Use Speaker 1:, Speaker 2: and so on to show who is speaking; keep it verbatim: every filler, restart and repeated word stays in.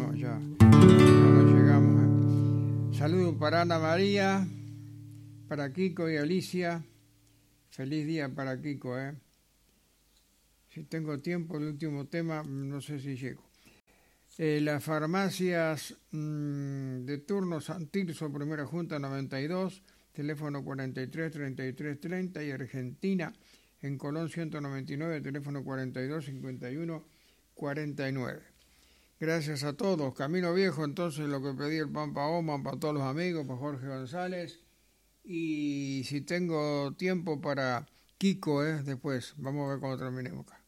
Speaker 1: no, ya, ya no llegamos. ¿eh? Saludos para Ana María, para Kiko y Alicia. Feliz día para Kiko, ¿eh? Si tengo tiempo, el último tema, no sé si llego. Eh, las farmacias mmm, de turno San Tirso, Primera Junta noventa y dos, teléfono cuarenta y tres, treinta y tres, treinta, y Argentina en Colón ciento noventa y nueve, teléfono cuarenta y dos, cincuenta y uno, cuarenta y nueve. Gracias a todos. Camino Viejo, entonces, lo que pedí el Pampa Oman para todos los amigos, para Jorge González. Y si tengo tiempo para Kiko, ¿eh? Después, vamos a ver cuando terminemos acá.